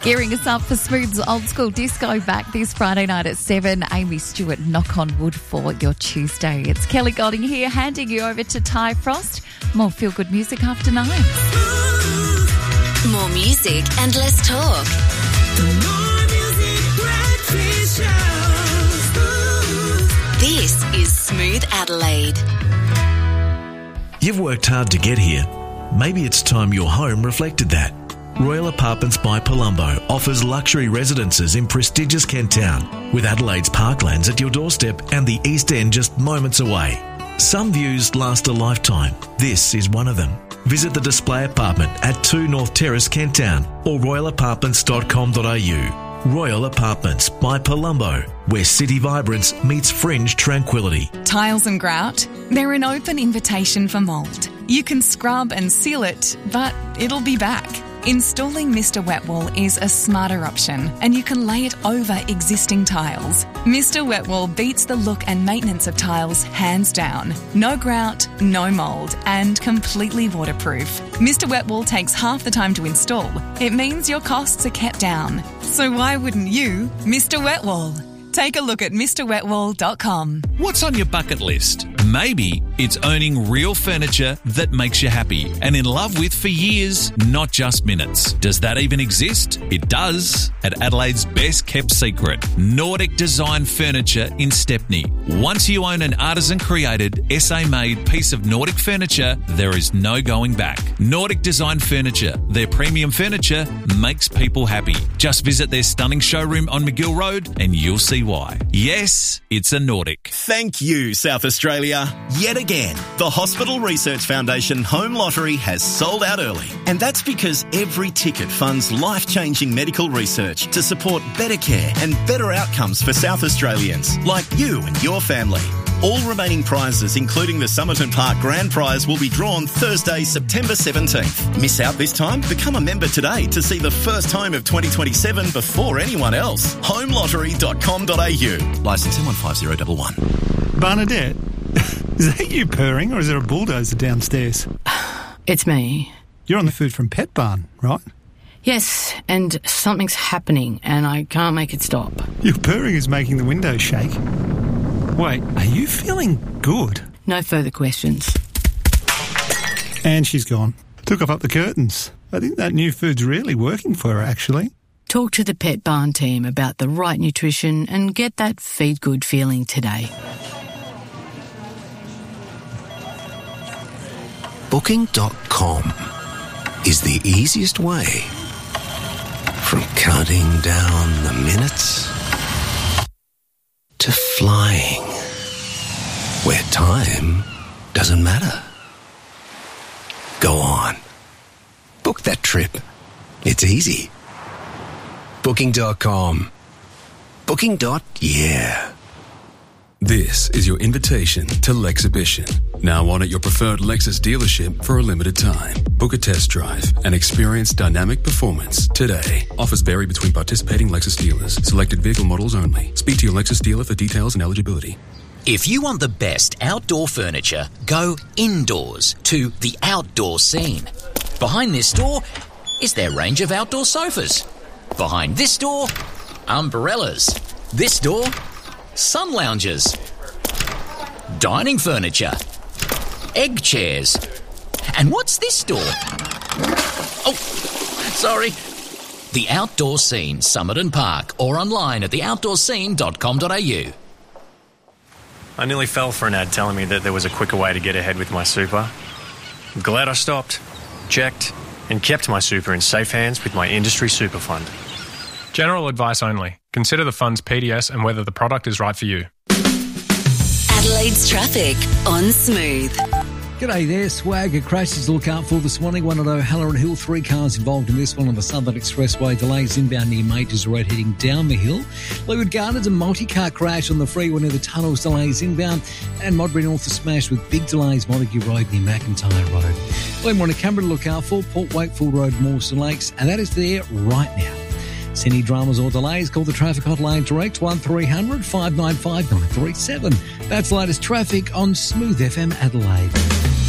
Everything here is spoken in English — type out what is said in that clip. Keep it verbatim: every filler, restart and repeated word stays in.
Gearing us up for Smooth's Old School Disco back this Friday night at seven. Amy Stewart, Knock on Wood for your Tuesday. It's Kelly Golding here, handing you over to Ty Frost. More feel-good music after nine. More music and less talk. The More Music Breakfast Show. This is Smooth Adelaide. You've worked hard to get here. Maybe it's time your home reflected that. Royal Apartments by Palumbo offers luxury residences in prestigious Kent Town, with Adelaide's parklands at your doorstep and the East End just moments away. Some views last a lifetime. This is one of them. Visit the display apartment at two North Terrace, Kent Town, or royal apartments dot com dot a u. Royal Apartments by Palumbo, where city vibrance meets fringe tranquility. Tiles and grout, they're an open invitation for mould. You can scrub and seal it, but it'll be back. Installing Mister Wet Wool is a smarter option, and you can lay it over existing tiles. Mister Wet Wool beats the look and maintenance of tiles hands down. No grout, no mould, and completely waterproof. Mister Wet Wool takes half the time to install. It means your costs are kept down. So why wouldn't you, Mister Wet Wool? Take a look at Mr Wet Wool dot com. What's on your bucket list? Maybe it's owning real furniture that makes you happy and in love with for years, not just minutes. Does that even exist? It does. At Adelaide's best kept secret, Nordic Design Furniture in Stepney. Once you own an artisan created, S A made piece of Nordic furniture, there is no going back. Nordic Design Furniture. Their premium furniture makes people happy. Just visit their stunning showroom on McGill Road and you'll see why. Yes, it's a Nordic. Thank you, South Australia. Yet again, the Hospital Research Foundation Home Lottery has sold out early. And that's because every ticket funds life-changing medical research to support better care and better outcomes for South Australians, like you and your family. All remaining prizes, including the Somerton Park Grand Prize, will be drawn Thursday, September seventeenth. Miss out this time? Become a member today to see the first home of twenty twenty-seven before anyone else. home lottery dot com dot a u. Licence M one five zero one one. Bernadette, is that you purring or is there a bulldozer downstairs? It's me. You're on the Food from Pet Barn, right? Yes, and something's happening and I can't make it stop. Your purring is making the windows shake. Wait, are you feeling good? No further questions. And she's gone. Took off up the curtains. I think that new food's really working for her, actually. Talk to the Pet Barn team about the right nutrition and get that feed good feeling today. Booking dot com is the easiest way from counting down the minutes to flying, where time doesn't matter. Go on. Book that trip. It's easy. Booking dot com. Booking. Yeah. This is your invitation to Lexhibition. Now on at your preferred Lexus dealership for a limited time. Book a test drive and experience dynamic performance today. Offers vary between participating Lexus dealers. Selected vehicle models only. Speak to your Lexus dealer for details and eligibility. If you want the best outdoor furniture, go indoors to The Outdoor Scene. Behind this door is their range of outdoor sofas. Behind this door, umbrellas. This door, sun loungers, dining furniture, egg chairs. And what's this door? Oh, sorry. The Outdoor Scene, Somerton Park, or online at the outdoor scene dot com dot a u. I nearly fell for an ad telling me that there was a quicker way to get ahead with my super. I'm glad I stopped, checked, and kept my super in safe hands with my industry super fund. General advice only. Consider the fund's P D S and whether the product is right for you. Adelaide's traffic on Smooth. G'day there, Swagger crashes to look out for this morning. One at O'Halloran Hill, three cars involved in this one on the Southern Expressway. Delays inbound near Majors Road heading down the hill. Leeward Gardens, a multi-car crash on the freeway near the tunnels, delays inbound. And Modbury North is smashed with big delays, Montague Road near McIntyre Road. Glenmore and Canberra to look out for, Port Wakefield Road, Mawson Lakes, and that is there right now. See any dramas or delays, call the traffic hotline direct, one three hundred five nine five nine three seven. That's latest traffic on Smooth F M Adelaide.